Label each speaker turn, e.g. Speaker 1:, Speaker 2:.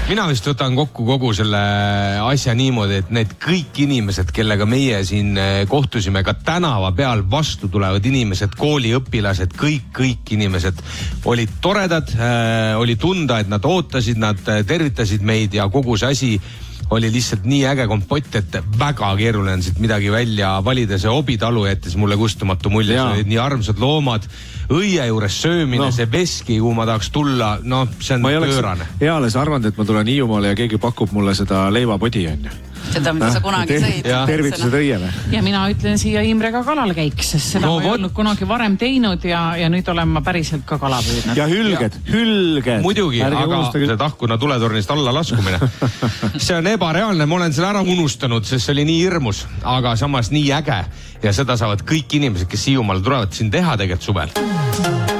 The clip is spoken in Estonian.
Speaker 1: Mina vist võtan kokku kogu selle asja niimoodi, et need kõik inimesed, kellega meie siin kohtusime, ka tänava peal vastu tulevad inimesed, kooliõpilased, kõik inimesed olid toredad, oli tunda, et nad ootasid, nad tervitasid meid ja kogu see asi oli lihtsalt nii äge kompott, et väga keeruline siit midagi välja valida. See Obitalu jättis mulle kustumatu mulje, see olid nii armsad loomad, õie juures söömine, see veski, kuhu ma tahaks tulla, see on pöörane.
Speaker 2: Eales arvanud, et ma tulen Hiiumaale ja keegi pakub mulle seda leivapodi, on ju.
Speaker 3: Seda, mida sa kunagi sõid.
Speaker 2: Tervitused õiele.
Speaker 4: Ja mina ütlen siia Imrega kalal käiks, sest seda ma ei olnud kunagi varem teinud ja nüüd olen ma päriselt ka kala püüdnud.
Speaker 2: Ja hülged.
Speaker 1: Muidugi, aga see tahkuna tuletornist alla laskumine. See on ebareaalne, ma olen selle ära unustanud, sest see oli nii hirmus, aga samas nii äge ja seda saavad kõik inimesed, kes Hiiumaale tulevad siin teha tegelikult suvel.